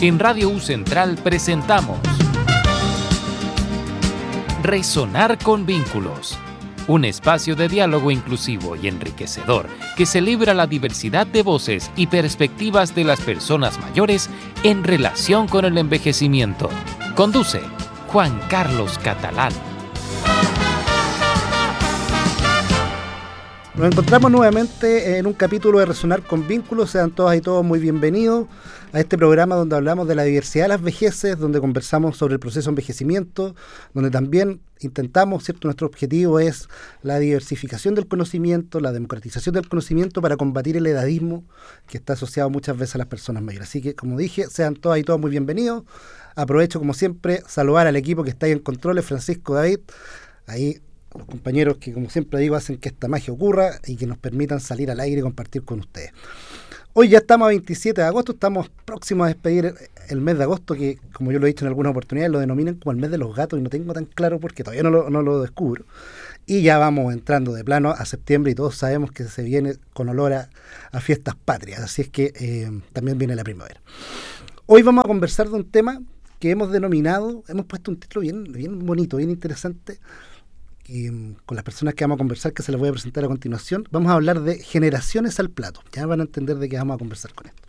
En Radio U Central presentamos Resonar con Vínculos, un espacio de diálogo inclusivo y enriquecedor que celebra la diversidad de voces y perspectivas de las personas mayores en relación con el envejecimiento. Conduce Juan Carlos Catalán. Nos encontramos nuevamente en un capítulo de Resonar con Vínculos. Sean todas y todos muy bienvenidos a este programa donde hablamos de la diversidad de las vejeces, donde conversamos sobre el proceso de envejecimiento, donde también intentamos, ¿cierto? Nuestro objetivo es la diversificación del conocimiento, la democratización del conocimiento para combatir el edadismo que está asociado muchas veces a las personas mayores. Así que, como dije, sean todas y todos muy bienvenidos. Aprovecho, como siempre, saludar al equipo que está ahí en controles, Francisco, David, ahí los compañeros que, como siempre digo, hacen que esta magia ocurra y que nos permitan salir al aire y compartir con ustedes. Hoy ya estamos a 27 de agosto, estamos próximos a despedir el mes de agosto, que, como yo lo he dicho en algunas oportunidades, lo denominan como el mes de los gatos y no tengo tan claro porque todavía no lo descubro. Y ya vamos entrando de plano a septiembre y todos sabemos que se viene con olor a fiestas patrias, así es que también viene la primavera. Hoy vamos a conversar de un tema que hemos denominado, hemos puesto un título bien bonito, bien interesante, y con las personas que vamos a conversar, que se las voy a presentar a continuación, vamos a hablar de generaciones al plato. Ya van a entender de qué vamos a conversar con esto.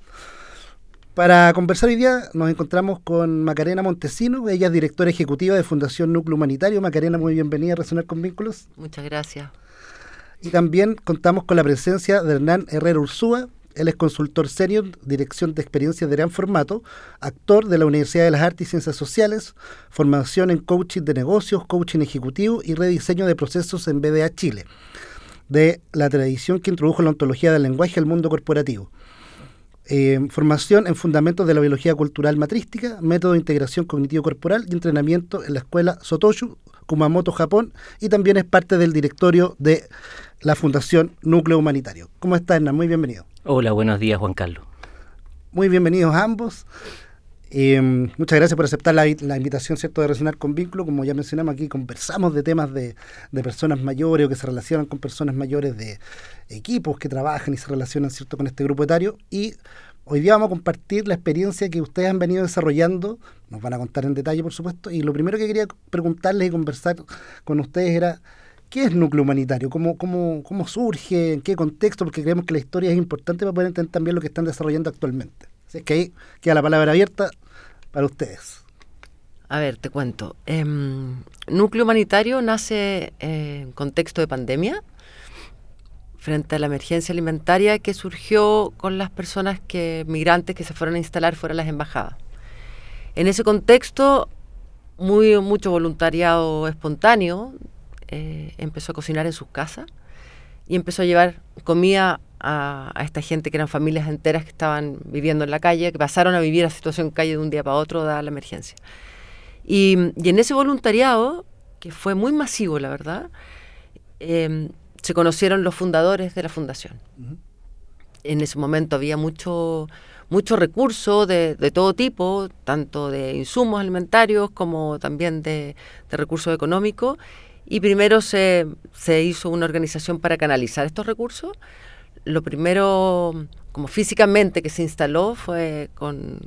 Para conversar hoy día nos encontramos con Macarena Montesino, ella es directora ejecutiva de Fundación Núcleo Humanitario. Macarena, muy bienvenida a Resonar con Vínculos. Muchas gracias. Y también contamos con la presencia de Hernán Herrera Urzúa. Él es consultor senior, dirección de experiencias de gran formato, actor de la Universidad de las Artes y Ciencias Sociales, formación en coaching de negocios, coaching ejecutivo y rediseño de procesos en BDA Chile, de la tradición que introdujo la ontología del lenguaje al mundo corporativo. Formación en fundamentos de la biología cultural matrística, método de integración cognitivo-corporal y entrenamiento en la escuela Sotoshu, Kumamoto, Japón, y también es parte del directorio de la Fundación Núcleo Humanitario. ¿Cómo estás, Hernán? Muy bienvenido. Hola, buenos días, Juan Carlos. Muy bienvenidos a ambos. Muchas gracias por aceptar la invitación, ¿cierto?, de Resonar con Vínculos. Como ya mencionamos aquí, conversamos de temas de personas mayores o que se relacionan con personas mayores, de equipos que trabajan y se relacionan, ¿cierto?, con este grupo etario. Y hoy día vamos a compartir la experiencia que ustedes han venido desarrollando. Nos van a contar en detalle, por supuesto. Y lo primero que quería preguntarles y conversar con ustedes era: ¿qué es Núcleo Humanitario? ¿Cómo surge? ¿En qué contexto? Porque creemos que la historia es importante para poder entender también lo que están desarrollando actualmente. Así es que ahí queda la palabra abierta para ustedes. A ver, te cuento. Núcleo Humanitario nace en contexto de pandemia, frente a la emergencia alimentaria que surgió con las personas migrantes que se fueron a instalar fuera de las embajadas. En ese contexto, mucho voluntariado espontáneo empezó a cocinar en sus casas y empezó a llevar comida a esta gente que eran familias enteras que estaban viviendo en la calle, que pasaron a vivir a situación calle de un día para otro dada la emergencia. Y en ese voluntariado, que fue muy masivo, la verdad, se conocieron los fundadores de la fundación. Uh-huh. En ese momento había mucho recurso de todo tipo, tanto de insumos alimentarios como también de recursos económicos. Y primero se hizo una organización para canalizar estos recursos. Lo primero, como físicamente, que se instaló fue con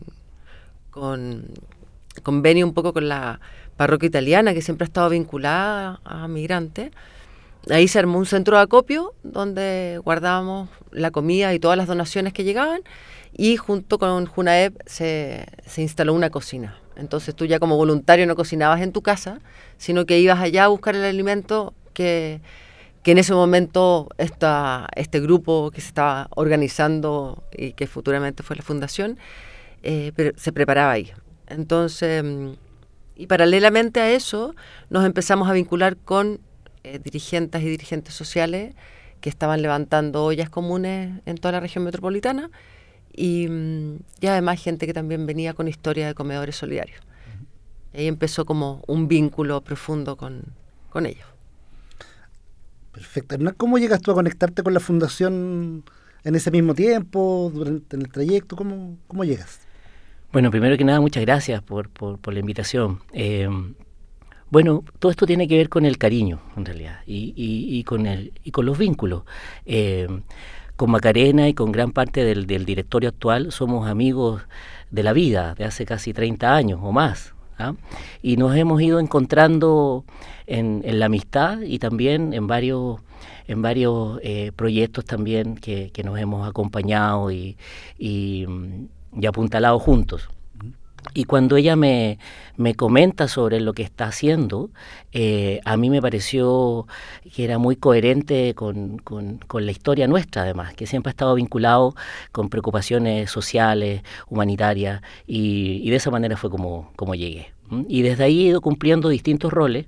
convenio un poco con la parroquia italiana, que siempre ha estado vinculada a migrantes. Ahí se armó un centro de acopio donde guardábamos la comida y todas las donaciones que llegaban, y junto con Junaep se instaló una cocina. Entonces tú ya como voluntario no cocinabas en tu casa, sino que ibas allá a buscar el alimento que en ese momento este grupo que se estaba organizando y que futuramente fue la fundación, se preparaba ahí. Entonces, y paralelamente a eso, nos empezamos a vincular con dirigentes y dirigentes sociales que estaban levantando ollas comunes en toda la región metropolitana, y además gente que también venía con historia de comedores solidarios. Ahí empezó como un vínculo profundo con ellos. Perfecto. Hernán, ¿cómo llegas tú a conectarte con la fundación en ese mismo tiempo, durante el trayecto? ¿Cómo llegas? Bueno, primero que nada, muchas gracias por la invitación. Bueno, todo esto tiene que ver con el cariño, en realidad, y con los vínculos. con Macarena y con gran parte del directorio actual somos amigos de la vida, de hace casi 30 años o más. ¿Ah? Y nos hemos ido encontrando en la amistad y también en varios proyectos también que nos hemos acompañado y apuntalado juntos. Y cuando ella me comenta sobre lo que está haciendo, a mí me pareció que era muy coherente con la historia nuestra, además, que siempre ha estado vinculado con preocupaciones sociales, humanitarias, y de esa manera fue como llegué. Y desde ahí he ido cumpliendo distintos roles,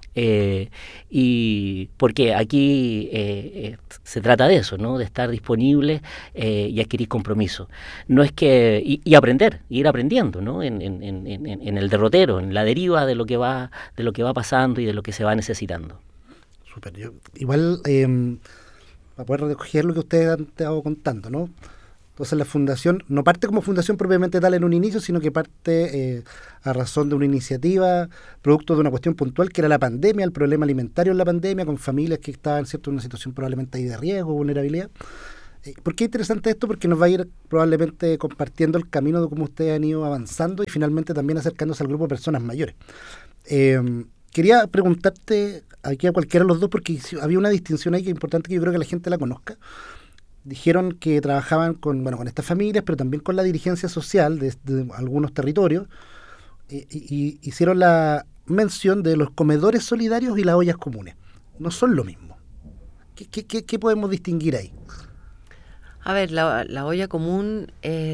y porque aquí se trata de eso, ¿no? De estar disponible y adquirir compromiso. No es que y aprender, ir aprendiendo, ¿no? En el derrotero, en la deriva de lo que va pasando y de lo que se va necesitando. Súper. Igual para poder recoger lo que ustedes han estado contando, ¿no? Entonces la fundación no parte como fundación propiamente tal en un inicio, sino que parte a razón de una iniciativa, producto de una cuestión puntual que era la pandemia, el problema alimentario en la pandemia, con familias que estaban, ¿cierto?, en una situación probablemente ahí de riesgo, vulnerabilidad. ¿Por qué es interesante esto? Porque nos va a ir probablemente compartiendo el camino de cómo ustedes han ido avanzando y finalmente también acercándose al grupo de personas mayores. Quería preguntarte aquí a cualquiera de los dos, porque había una distinción ahí que es importante que yo creo que la gente la conozca. Dijeron que trabajaban con estas familias, pero también con la dirigencia social de algunos territorios, y hicieron la mención de los comedores solidarios y las ollas comunes. No son lo mismo. ¿Qué podemos distinguir ahí? A ver, la olla común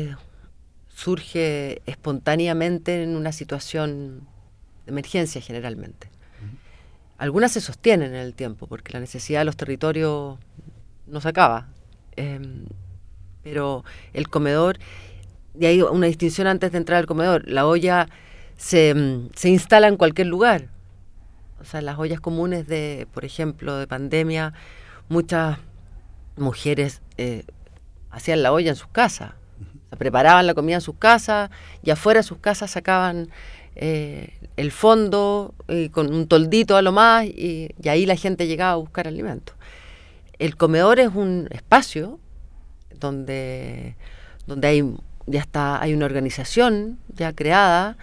surge espontáneamente en una situación de emergencia generalmente. Algunas se sostienen en el tiempo, porque la necesidad de los territorios no se acaba. Pero el comedor, y hay una distinción antes de entrar al comedor, la olla se instala en cualquier lugar. O sea, las ollas comunes por ejemplo, de pandemia, muchas mujeres hacían la olla en sus casas, o sea, preparaban la comida en sus casas y afuera de sus casas sacaban el fondo con un toldito a lo más y ahí la gente llegaba a buscar alimentos. El comedor es un espacio donde hay una organización ya creada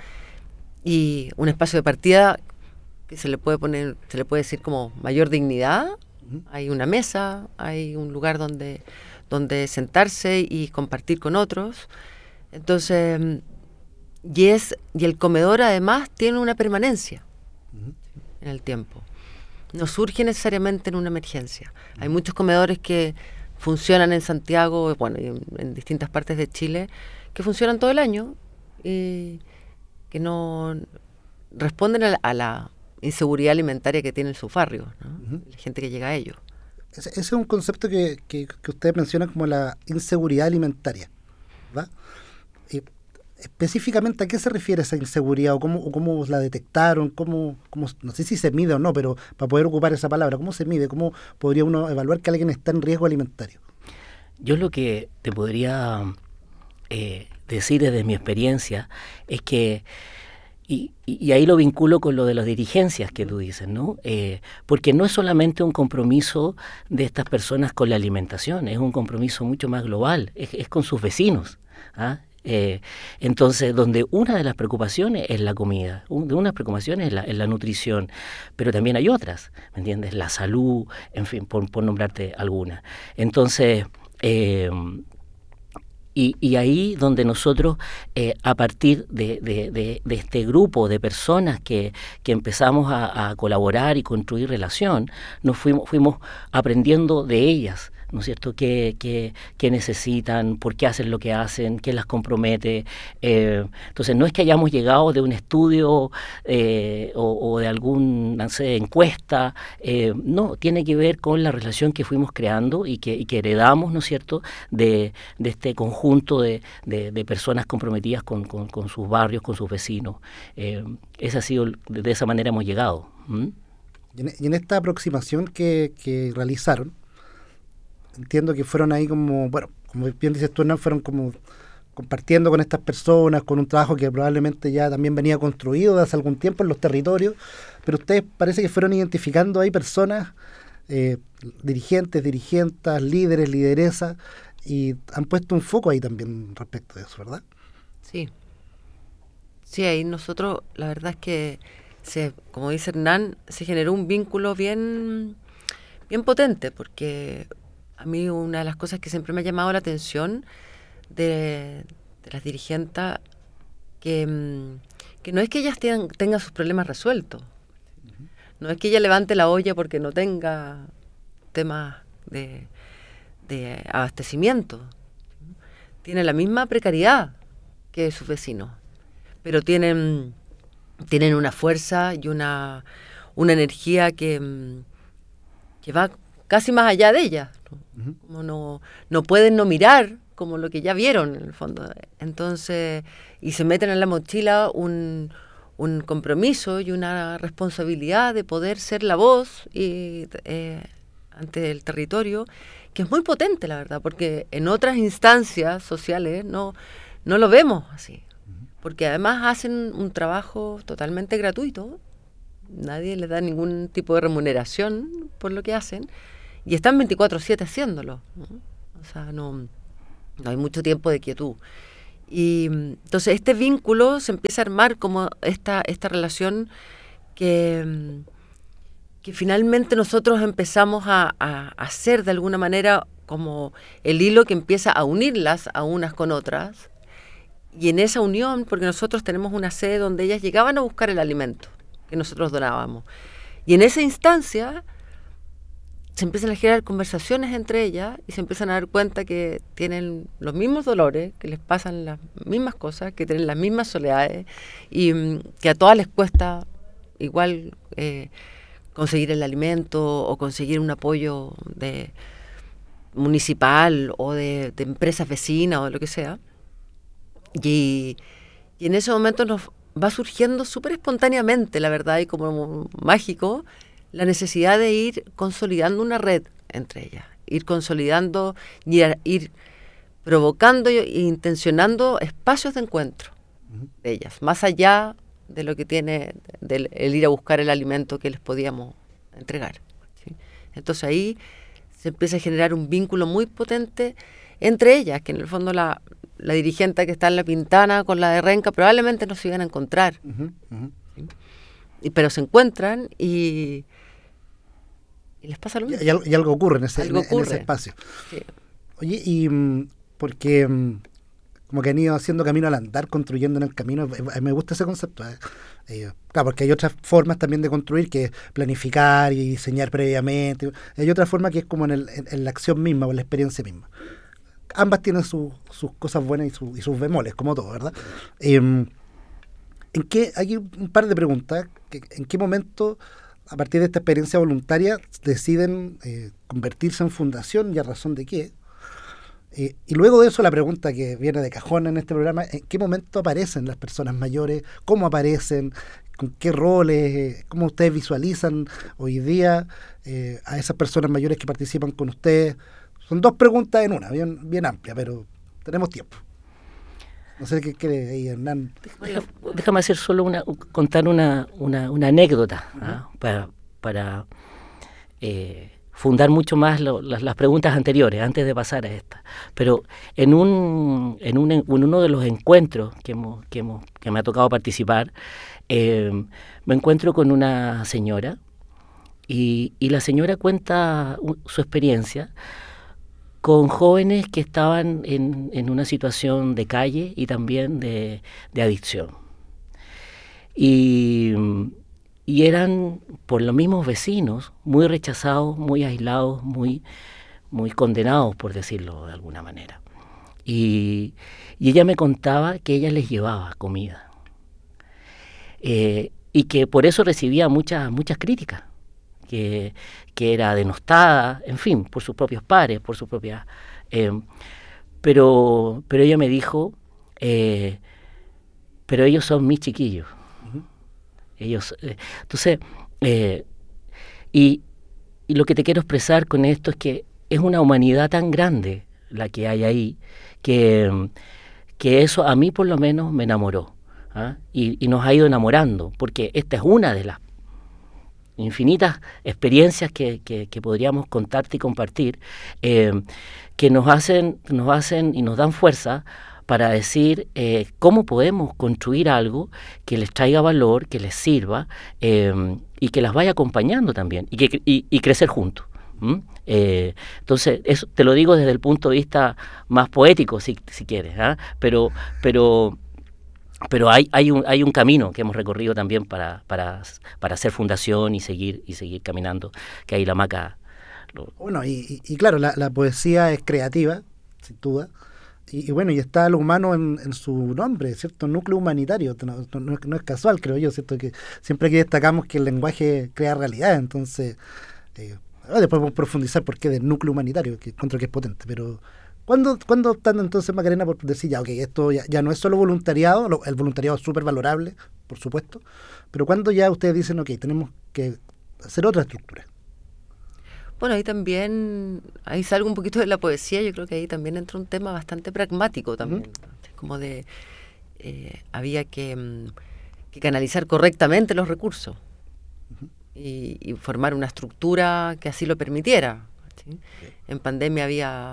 y un espacio de partida que se le puede decir como mayor dignidad. Hay una mesa, hay un lugar donde sentarse y compartir con otros. Entonces, y el comedor además tiene una permanencia en el tiempo. No surge necesariamente en una emergencia. Hay muchos comedores que funcionan en Santiago, bueno, y en distintas partes de Chile, que funcionan todo el año y que no responden a la inseguridad alimentaria que tienen sus barrios, ¿no? La gente que llega a ellos. Ese es un concepto que usted menciona como la inseguridad alimentaria, ¿verdad? Específicamente, ¿a qué se refiere esa inseguridad o cómo la detectaron? ¿Cómo, no sé si se mide o no, pero para poder ocupar esa palabra, ¿cómo se mide? ¿Cómo podría uno evaluar que alguien está en riesgo alimentario? Yo lo que te podría decir desde mi experiencia es que, y ahí lo vinculo con lo de las dirigencias que tú dices, ¿no? Porque no es solamente un compromiso de estas personas con la alimentación, es un compromiso mucho más global, es con sus vecinos, ¿ah? Entonces, donde una de las preocupaciones es la comida, de unas preocupaciones es la nutrición, pero también hay otras, ¿me entiendes? La salud, en fin, por nombrarte algunas. Entonces, y ahí donde nosotros, a partir de este grupo de personas que empezamos a colaborar y construir relación, nos fuimos aprendiendo de ellas, ¿no es cierto?, qué necesitan, por qué hacen lo que hacen, qué las compromete. Entonces, no es que hayamos llegado de un estudio o de alguna, no sé, encuesta, no, tiene que ver con la relación que fuimos creando y que heredamos, ¿no es cierto?, de este conjunto de personas comprometidas con sus barrios, con sus vecinos. Esa ha sido, de esa manera hemos llegado. Y en esta aproximación que realizaron, entiendo que fueron ahí como bien dices tú, ¿no? Fueron como compartiendo con estas personas, con un trabajo que probablemente ya también venía construido de hace algún tiempo en los territorios, pero ustedes parece que fueron identificando ahí personas dirigentes, dirigentas, líderes, lideresas, y han puesto un foco ahí también respecto de eso, ¿verdad? Sí. Sí, ahí nosotros, la verdad es que, como dice Hernán, se generó un vínculo bien potente, porque a mí una de las cosas que siempre me ha llamado la atención de las dirigentes, que no es que ellas tengan sus problemas resueltos, no es que ella levante la olla porque no tenga temas de abastecimiento, tiene la misma precariedad que sus vecinos, pero tienen una fuerza y una energía que va casi más allá de ella. Como no pueden no mirar como lo que ya vieron en el fondo. Entonces, y se meten en la mochila un compromiso y una responsabilidad de poder ser la voz ante el territorio, que es muy potente, la verdad, porque en otras instancias sociales no lo vemos así. Porque además hacen un trabajo totalmente gratuito, nadie les da ningún tipo de remuneración por lo que hacen, y están 24/7 haciéndolo, ¿no? O sea, no hay mucho tiempo de quietud. Y entonces este vínculo se empieza a armar como esta relación que finalmente nosotros empezamos a hacer de alguna manera como el hilo que empieza a unirlas a unas con otras. Y en esa unión, porque nosotros tenemos una sede donde ellas llegaban a buscar el alimento que nosotros donábamos. Y en esa instancia se empiezan a generar conversaciones entre ellas y se empiezan a dar cuenta que tienen los mismos dolores, que les pasan las mismas cosas, que tienen las mismas soledades y que a todas les cuesta igual conseguir el alimento o conseguir un apoyo municipal o de empresas vecinas o lo que sea. Y en ese momento nos va surgiendo súper espontáneamente, la verdad, y como mágico, la necesidad de ir consolidando una red entre ellas, ir consolidando y ir provocando e intencionando espacios de encuentro de ellas, más allá de lo que tiene el ir a buscar el alimento que les podíamos entregar, ¿sí? Entonces ahí se empieza a generar un vínculo muy potente entre ellas, que en el fondo la dirigente que está en La Pintana con la de Renca probablemente no se iban a encontrar, ¿sí? Pero se encuentran y les pasa lo mismo. Y algo ocurre en ese espacio. Sí. Oye, y porque como que han ido haciendo camino al andar, construyendo en el camino, me gusta ese concepto. Claro, porque hay otras formas también de construir, que es planificar y diseñar previamente. Hay otra forma que es como en la acción misma o en la experiencia misma. Ambas tienen sus cosas buenas y sus bemoles, como todo, ¿verdad? Hay un par de preguntas. ¿En qué momento, a partir de esta experiencia voluntaria, deciden convertirse en fundación y a razón de qué? Y luego de eso, la pregunta que viene de cajón en este programa: ¿en qué momento aparecen las personas mayores? ¿Cómo aparecen? ¿Con qué roles? ¿Cómo ustedes visualizan hoy día a esas personas mayores que participan con ustedes? Son dos preguntas en una, bien amplia, pero tenemos tiempo. No sé qué cree ahí, Hernán. Déjame hacer solo contar una anécdota, ¿ah? para fundar mucho más las preguntas anteriores, antes de pasar a esta. Pero en uno de los encuentros que me ha tocado participar, me encuentro con una señora y la señora cuenta su experiencia con jóvenes que estaban en una situación de calle y también de adicción. Y eran, por los mismos vecinos, muy rechazados, muy aislados, muy condenados, por decirlo de alguna manera. Y ella me contaba que ella les llevaba comida. Y que por eso recibía muchas críticas. Que era denostada, en fin, por sus propios pares, por sus propias... pero ella me dijo, pero ellos son mis chiquillos. Uh-huh. Ellos, entonces, y lo que te quiero expresar con esto es que es una humanidad tan grande la que hay ahí, que eso a mí por lo menos me enamoró, ¿ah? Y nos ha ido enamorando, porque esta es una de las infinitas experiencias que podríamos contarte y compartir, que nos hacen y nos dan fuerza para decir cómo podemos construir algo que les traiga valor, que les sirva y que las vaya acompañando también y crecer juntos. Entonces, eso te lo digo desde el punto de vista más poético, si quieres, ¿eh? Pero hay un camino que hemos recorrido también para hacer fundación y seguir caminando, que ahí la Maca... Bueno, y claro, la poesía es creativa, sin duda. Y bueno, y está lo humano en su nombre, ¿cierto? Núcleo humanitario, no es casual, creo yo, ¿cierto? Que siempre aquí destacamos que el lenguaje crea realidad, entonces después podemos profundizar por qué del núcleo humanitario, que encuentro que es potente, pero ¿cuándo están entonces, Macarena, por decir ya, ok, esto ya no es solo voluntariado, el voluntariado es súper valorable, por supuesto, pero cuándo ya ustedes dicen, ok, tenemos que hacer otra estructura? Bueno, ahí salgo un poquito de la poesía, yo creo que ahí también entra un tema bastante pragmático también, como de, había que canalizar correctamente los recursos y formar una estructura que así lo permitiera, ¿sí? En pandemia había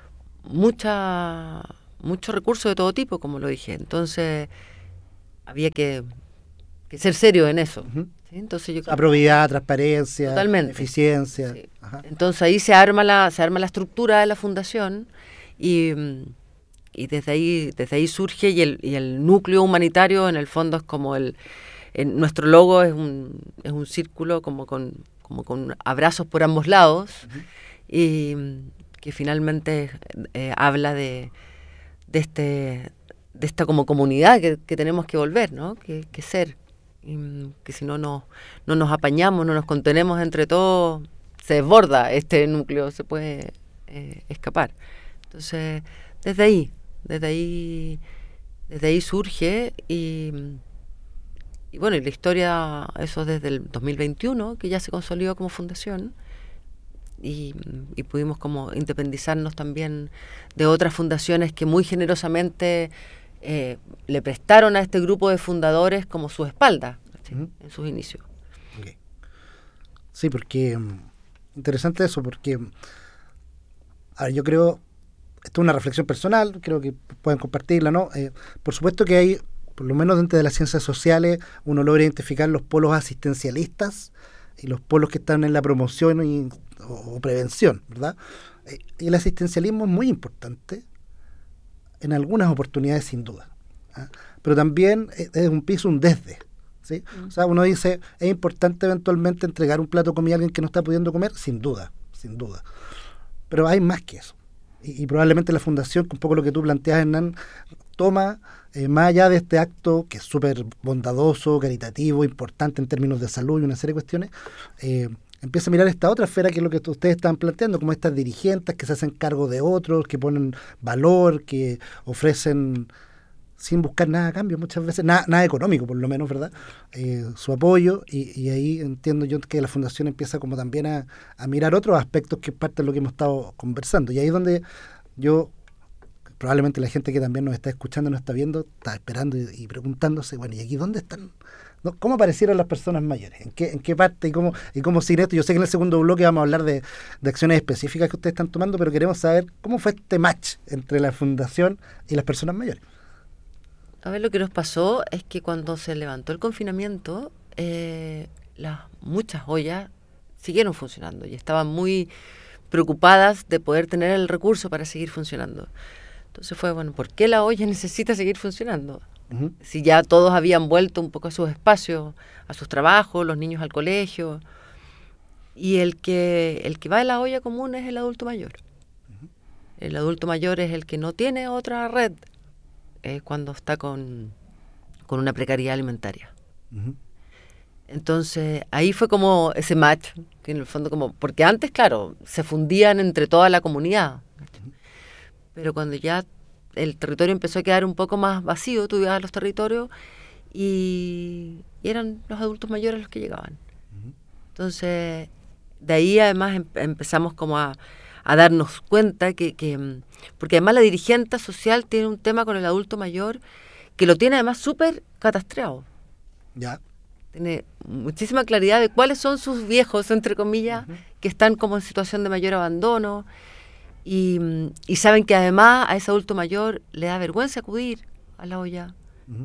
mucho recurso de todo tipo, como lo dije, entonces había que ser serio en eso. ¿Sí? Entonces yo creo probidad, transparencia, totalmente. Eficiencia. Sí. Entonces ahí se arma la estructura de la fundación y desde ahí surge y el núcleo humanitario en el fondo es como nuestro logo es un círculo como con abrazos por ambos lados y que finalmente habla de esta como comunidad que tenemos que volver, ¿no? Que ser. Que si no nos apañamos, no nos contenemos entre todos, se desborda este núcleo, se puede escapar. Entonces, desde ahí surge y bueno, y la historia, eso desde el 2021, que ya se consolidó como fundación y pudimos como independizarnos también de otras fundaciones que muy generosamente le prestaron a este grupo de fundadores como su espalda, ¿sí? En sus inicios. Okay. Sí, porque interesante eso, porque yo creo, esto es una reflexión personal, creo que pueden compartirla, ¿no? Por supuesto que hay, por lo menos dentro de las ciencias sociales, uno logra identificar los polos asistencialistas y los polos que están en la promoción o prevención, ¿verdad? Y el asistencialismo es muy importante en algunas oportunidades, sin duda, ¿eh? Pero también es un piso, un desde, ¿sí? O sea, uno dice, es importante eventualmente entregar un plato de comida a alguien que no está pudiendo comer, sin duda, pero hay más que eso, y probablemente la fundación, un poco lo que tú planteas, Hernán, toma, más allá de este acto que es súper bondadoso, caritativo, importante en términos de salud y una serie de cuestiones, empieza a mirar esta otra esfera que es lo que ustedes están planteando, como estas dirigentes que se hacen cargo de otros, que ponen valor, que ofrecen sin buscar nada a cambio, muchas veces, nada económico por lo menos, ¿verdad? Su apoyo, y ahí entiendo yo que la fundación empieza como también a mirar otros aspectos que es parte de lo que hemos estado conversando, y ahí es donde yo, probablemente la gente que también nos está escuchando, nos está viendo, está esperando y preguntándose, bueno, ¿y aquí dónde están? ¿No? ¿Cómo aparecieron las personas mayores? ¿En qué parte y cómo sigue esto? Yo sé que en el segundo bloque vamos a hablar de acciones específicas que ustedes están tomando, pero queremos saber cómo fue este match entre la fundación y las personas mayores. A ver, lo que nos pasó es que cuando se levantó el confinamiento, muchas ollas siguieron funcionando y estaban muy preocupadas de poder tener el recurso para seguir funcionando. Entonces fue, bueno, ¿por qué la olla necesita seguir funcionando? Si ya todos habían vuelto un poco a sus espacios, a sus trabajos, los niños al colegio, y el que va a la olla común es el adulto mayor. El adulto mayor es el que no tiene otra red cuando está con una precariedad alimentaria. Entonces ahí fue como ese match, que en el fondo porque antes, claro, se fundían entre toda la comunidad, pero cuando ya el territorio empezó a quedar un poco más vacío, tú ibas a los territorios y eran los adultos mayores los que llegaban. Entonces, de ahí además empezamos como a darnos cuenta que porque además la dirigente social tiene un tema con el adulto mayor que lo tiene además súper catastreado. Ya. tiene muchísima claridad de cuáles son sus viejos, entre comillas, que están como en situación de mayor abandono, y saben que además a ese adulto mayor le da vergüenza acudir a la olla.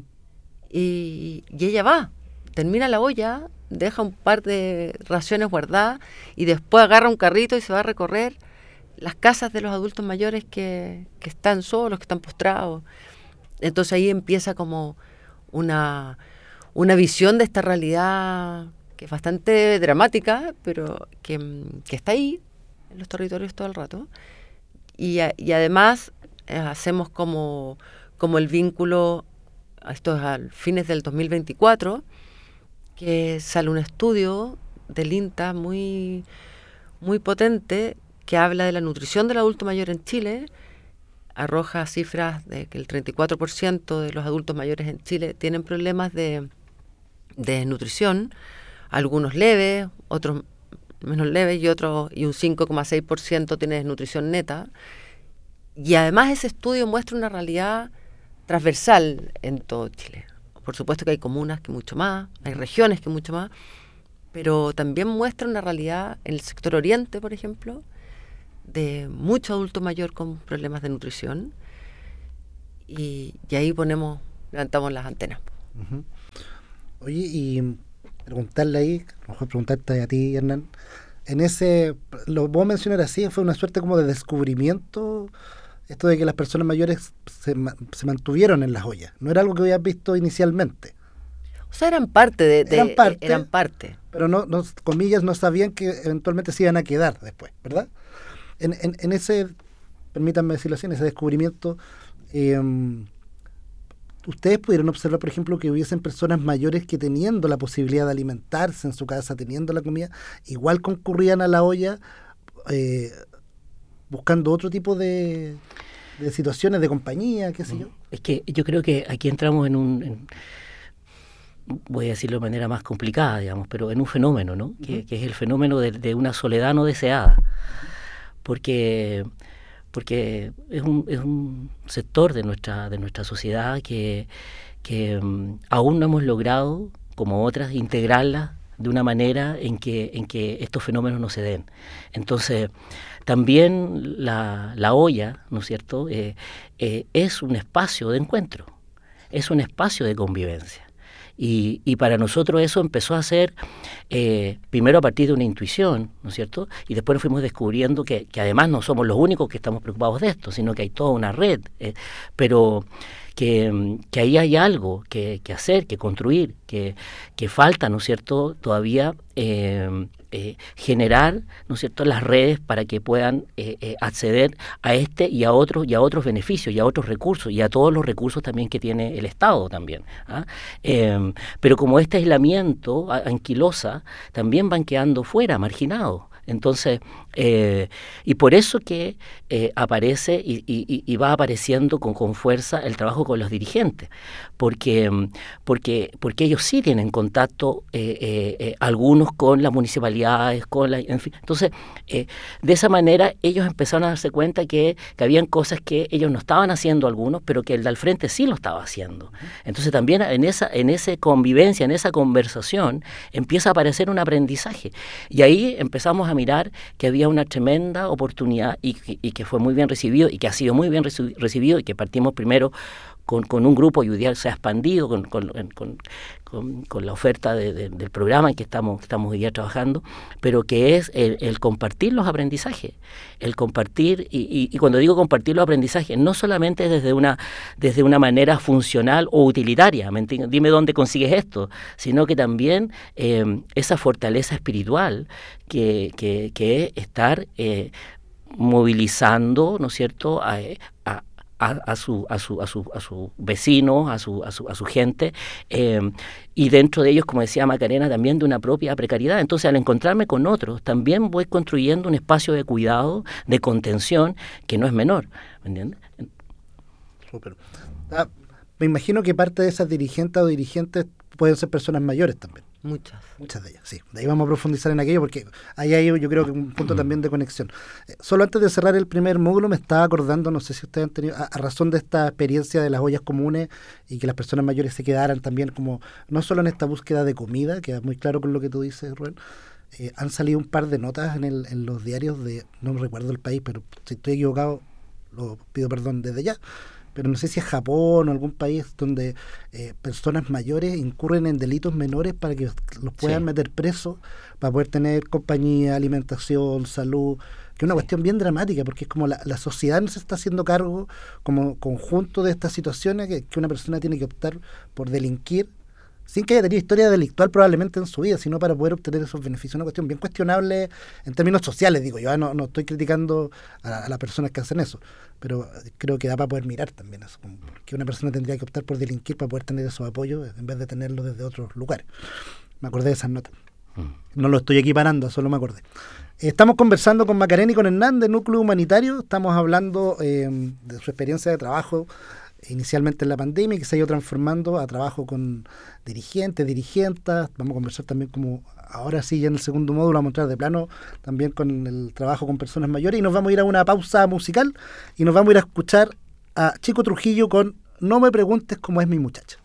Y ella va, termina la olla, deja un par de raciones guardadas y después agarra un carrito y se va a recorrer las casas de los adultos mayores que están solos, que están postrados. Entonces ahí empieza como una visión de esta realidad que es bastante dramática, pero que está ahí en los territorios todo el rato. Y además hacemos como el vínculo, esto es a fines del 2024, que sale un estudio del INTA muy, muy potente que habla de la nutrición del adulto mayor en Chile. Arroja cifras de que el 34% de los adultos mayores en Chile tienen problemas de desnutrición, algunos leves, otros menos leves y un 5,6% tiene desnutrición neta. Y además ese estudio muestra una realidad transversal en todo Chile. Por supuesto que hay comunas que mucho más, hay regiones que mucho más, pero también muestra una realidad en el sector oriente, por ejemplo, de mucho adulto mayor con problemas de nutrición, y ahí levantamos las antenas. Oye, y preguntarle ahí, a lo mejor preguntarte a ti, Hernán, lo puedo mencionar así, fue una suerte como de descubrimiento, esto de que las personas mayores se mantuvieron en las ollas, no era algo que habías visto inicialmente. O sea, eran parte eran parte. Pero no, comillas, no sabían que eventualmente se iban a quedar después, ¿verdad? En ese, permítanme decirlo así, en ese descubrimiento, ustedes pudieron observar, por ejemplo, que hubiesen personas mayores que, teniendo la posibilidad de alimentarse en su casa, teniendo la comida, igual concurrían a la olla buscando otro tipo de situaciones de compañía, qué sé yo. Es que yo creo que aquí entramos voy a decirlo de manera más complicada, digamos, pero en un fenómeno, ¿no? Que es el fenómeno de una soledad no deseada. Porque es un sector de nuestra sociedad que aún no hemos logrado, como otras, integrarla de una manera en que estos fenómenos no se den. Entonces, también la olla, ¿no es cierto?, es un espacio de encuentro, es un espacio de convivencia. Y para nosotros eso empezó a ser, primero a partir de una intuición, ¿no es cierto? Y después nos fuimos descubriendo que además no somos los únicos que estamos preocupados de esto, sino que hay toda una red, pero que ahí hay algo que hacer, que construir, que falta, ¿no es cierto?, todavía generar, ¿no es cierto?, las redes para que puedan acceder a este y a otros beneficios y a otros recursos y a todos los recursos también que tiene el Estado también, ¿ah? Pero como este aislamiento anquilosa, también van quedando fuera, marginados. Entonces, y por eso que aparece y va apareciendo con fuerza el trabajo con los dirigentes, porque ellos sí tienen contacto, algunos con las municipalidades, en fin. Entonces, de esa manera ellos empezaron a darse cuenta que habían cosas que ellos no estaban haciendo algunos, pero que el de al frente sí lo estaba haciendo. Entonces también en esa convivencia, en esa conversación, empieza a aparecer un aprendizaje. Y ahí empezamos a mirar que había una tremenda oportunidad y que fue muy bien recibido y que ha sido muy bien recibido y que partimos primero con un grupo y hoy día se ha expandido con la oferta del programa en que estamos hoy día trabajando, pero que es el compartir los aprendizajes, el compartir, y cuando digo compartir los aprendizajes, no solamente desde una manera funcional o utilitaria, dime dónde consigues esto, sino que también esa fortaleza espiritual que es estar movilizando, ¿no es cierto?, a su vecino, a su gente, y dentro de ellos, como decía Macarena, también de una propia precariedad. Entonces, al encontrarme con otros, también voy construyendo un espacio de cuidado, de contención, que no es menor, ¿me entiendes? Súper. Me imagino que parte de esas dirigentes o dirigentes pueden ser personas mayores también. Muchas de ellas, sí. De ahí vamos a profundizar en aquello porque ahí hay yo creo que un punto también de conexión. Solo antes de cerrar el primer módulo me estaba acordando, no sé si ustedes han tenido, a razón de esta experiencia de las ollas comunes y que las personas mayores se quedaran también como, no solo en esta búsqueda de comida, queda muy claro con lo que tú dices, Rubén, han salido un par de notas en los diarios de, no recuerdo el país, pero si estoy equivocado, lo pido perdón desde ya, pero no sé si es Japón o algún país donde personas mayores incurren en delitos menores para que los puedan meter presos, para poder tener compañía, alimentación, salud, que es una cuestión bien dramática, porque es como la sociedad no se está haciendo cargo como conjunto de estas situaciones que una persona tiene que optar por delinquir sin que haya tenido historia delictual probablemente en su vida, sino para poder obtener esos beneficios. Una cuestión bien cuestionable en términos sociales, digo yo. No estoy criticando a las personas que hacen eso, pero creo que da para poder mirar también eso, como que una persona tendría que optar por delinquir para poder tener esos apoyos en vez de tenerlos desde otros lugares. Me acordé de esas notas. No lo estoy equiparando, solo me acordé. Estamos conversando con Macarena y con Hernán de Núcleo Humanitario. Estamos hablando de su experiencia de trabajo inicialmente en la pandemia, que se ha ido transformando a trabajo con dirigentas. Vamos a conversar también como, ahora sí, ya en el segundo módulo, vamos a entrar de plano también con el trabajo con personas mayores, y nos vamos a ir a una pausa musical y nos vamos a ir a escuchar a Chico Trujillo con No me preguntes cómo es mi muchacha.